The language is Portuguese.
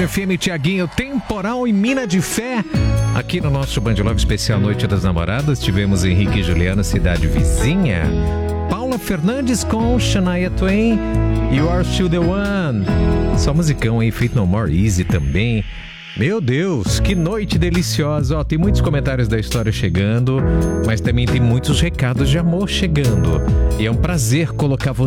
Tarde FM, Tiaguinho, Temporal e Mina de Fé. Aqui no nosso Band Love especial Noite das Namoradas, tivemos Henrique e Juliana, Cidade Vizinha. Paula Fernandes com Shania Twain, You Are Still The One. Só musicão aí, Faith No More Easy também. Meu Deus, que noite deliciosa. Ó, tem muitos comentários da história chegando, mas também tem muitos recados de amor chegando. E é um prazer colocar você